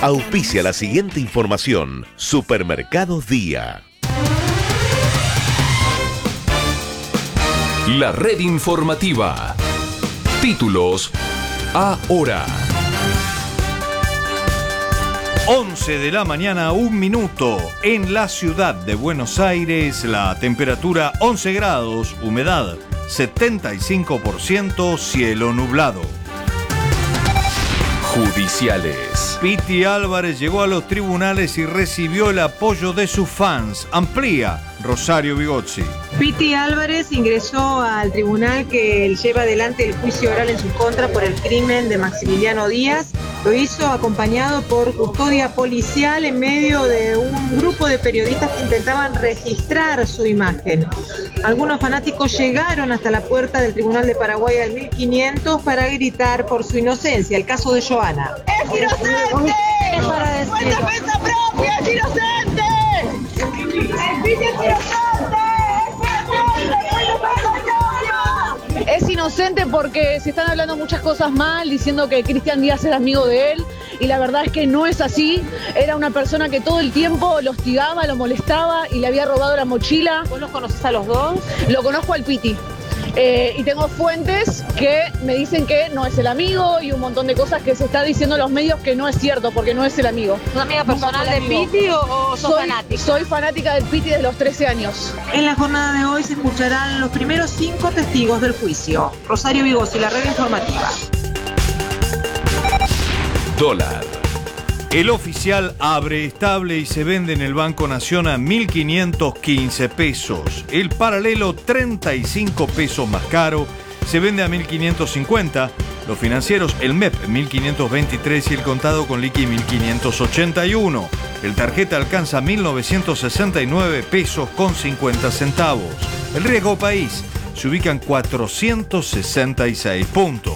Auspicia la siguiente información. Supermercados Día. La red informativa. Títulos ahora. 11 de la mañana, 1 minuto. En la ciudad de Buenos Aires, la temperatura 11 grados, humedad 75%, cielo nublado. Judiciales. Piti Álvarez llegó a los tribunales y recibió el apoyo de sus fans. Amplía Rosario Bigozzi. Piti Álvarez ingresó al tribunal que lleva adelante el juicio oral en su contra por el crimen de Maximiliano Díaz. Lo hizo acompañado por custodia policial en medio de un grupo de periodistas que intentaban registrar su imagen. Algunos fanáticos llegaron hasta la puerta del Tribunal de Paraguay al 1500 para gritar por su inocencia. El caso de Joana. ¡Es inocente! Es para decirlo. ¡Por defensa propia! ¡Es inocente! ¡Es inocente! Es inocente porque se están hablando muchas cosas mal, diciendo que Cristian Díaz era amigo de él, y la verdad es que no es así. Era una persona que todo el tiempo lo hostigaba, lo molestaba y le había robado la mochila. ¿Vos los conocés a los dos? Lo conozco al Piti. Y tengo fuentes que me dicen que no es el amigo y un montón de cosas que se está diciendo en los medios que no es cierto, porque no es el amigo. ¿Sos amiga personal de Piti o sos fanática? Soy fanática del Piti desde los 13 años. En la jornada de hoy se escucharán los primeros 5 testigos del juicio. Rosario Bigozzi, la red informativa. Dólar. El oficial abre estable y se vende en el Banco Nación a 1.515 pesos. El paralelo, 35 pesos más caro, se vende a 1.550. Los financieros, el MEP 1.523 y el contado con liqui 1.581. El tarjeta alcanza 1.969 pesos con 50 centavos. El riesgo país se ubica en 466 puntos.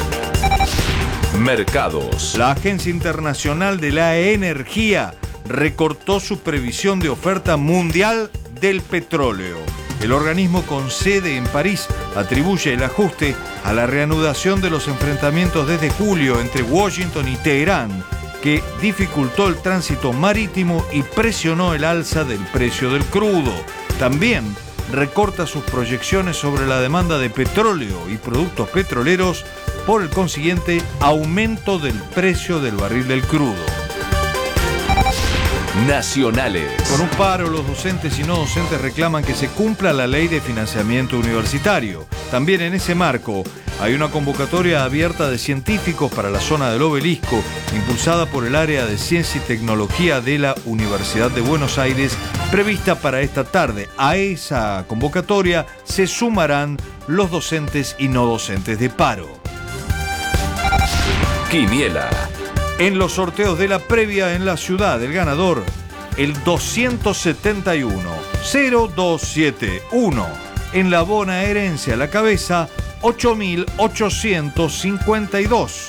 Mercados. La Agencia Internacional de la Energía recortó su previsión de oferta mundial del petróleo. El organismo con sede en París atribuye el ajuste a la reanudación de los enfrentamientos desde julio entre Washington y Teherán, que dificultó el tránsito marítimo y presionó el alza del precio del crudo. También recorta sus proyecciones sobre la demanda de petróleo y productos petroleros por el consiguiente aumento del precio del barril del crudo. Nacionales. Con un paro, los docentes y no docentes reclaman que se cumpla la ley de financiamiento universitario. También en ese marco hay una convocatoria abierta de científicos para la zona del Obelisco, impulsada por el área de Ciencia y Tecnología de la Universidad de Buenos Aires, prevista para esta tarde. A esa convocatoria se sumarán los docentes y no docentes de paro. Quiniela. En los sorteos de la previa en la ciudad, el ganador, el 271-0271. En la bonaerense a la cabeza, 8.852.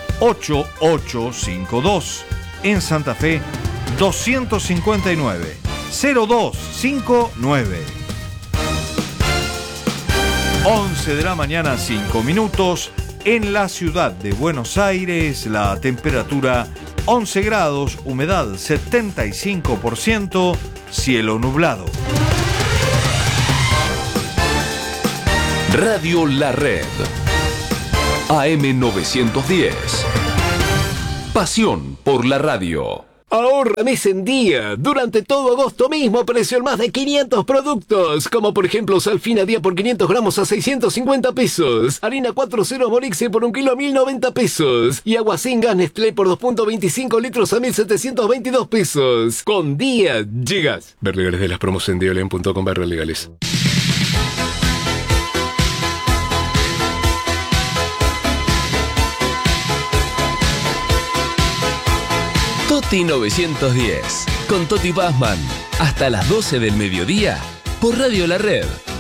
8852. En Santa Fe, 259-0259. 11 de la mañana, 5 minutos. En la ciudad de Buenos Aires, la temperatura 11 grados, humedad 75%, cielo nublado. Radio La Red. AM 910. Pasión por la radio. Ahorra mes en día. Durante todo agosto mismo precio en más de 500 productos. Como por ejemplo Salfina día por 500 gramos a 650 pesos. Harina 4.0 Morixe por 1 kilo a 1.090 pesos. Y agua sin gas Nestlé por 2.25 litros a 1.722 pesos. Con día llegas. Ver legales de las promos en diolen.com/legales. Toti 910, con Toti Pazman, hasta las 12 del mediodía, por Radio La Red.